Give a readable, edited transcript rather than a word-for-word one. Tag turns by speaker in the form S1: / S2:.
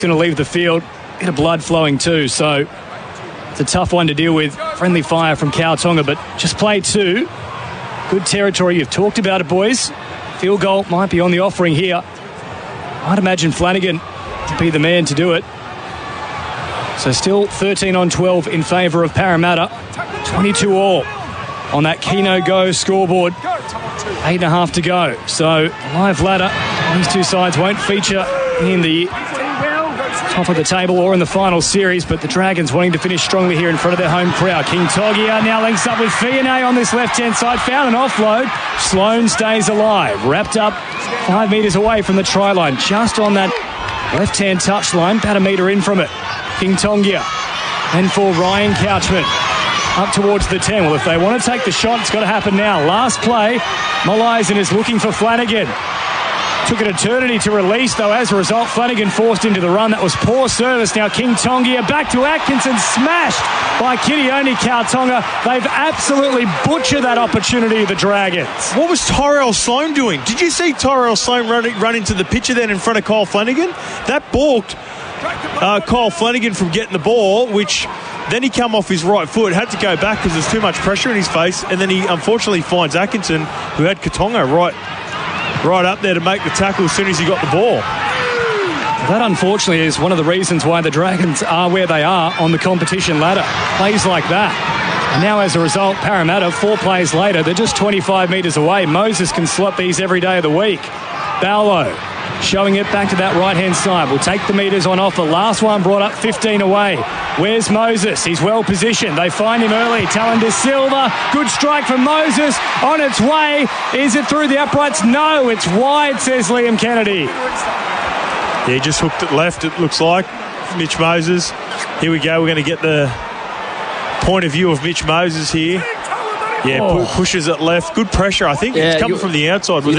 S1: going to leave the field. Bit of blood flowing too, so it's a tough one to deal with. Friendly fire from Kautonga, but just play two. Good territory. You've talked about it, boys. Field goal might be on the offering here. I'd imagine Flanagan to be the man to do it. So still 13 on 12 in favour of Parramatta. 22 all on that Keno Go scoreboard. 8.5 to go. So live ladder. These two sides won't feature in the top of the table or in the final series, but the Dragons wanting to finish strongly here in front of their home crowd. King Togia now links up with Fiona on this left-hand side. Found an offload. Sloane stays alive. Wrapped up 5 metres away from the try line. Just on that left-hand touch line. About a metre in from it. King Tongia. And for Ryan Couchman. Up towards the 10. Well, if they want to take the shot, it's got to happen now. Last play. Molaisen is looking for Flanagan. Took an eternity to release, though. As a result, Flanagan forced into the run. That was poor service. Now King Tongia back to Atkinson, smashed by Kitione Kautonga. They've absolutely butchered that opportunity, the Dragons.
S2: What was Tyrell Sloan doing? Did you see Tyrell Sloan run into the pitcher then in front of Kyle Flanagan? That balked Kyle Flanagan from getting the ball, which then he come off his right foot, had to go back because there's too much pressure in his face, and then he unfortunately finds Atkinson, who had Kautonga right up there to make the tackle as soon as he got the ball.
S1: That, unfortunately, is one of the reasons why the Dragons are where they are on the competition ladder. Plays like that. And now, as a result, Parramatta, 4 plays later, they're just 25 metres away. Moses can slot these every day of the week. Barlow showing it back to that right-hand side. We'll take the metres on offer. Last one brought up 15 away. Where's Moses? He's well positioned. They find him early. Talon De Silva. Good strike from Moses. On its way. Is it through the uprights? No, it's wide, says Liam Kennedy.
S2: Yeah, he just hooked it left, it looks like. Mitch Moses. Here we go. We're going to get the point of view of Mitch Moses here. Yeah, pushes it left. Good pressure, I think. It's coming from the outside.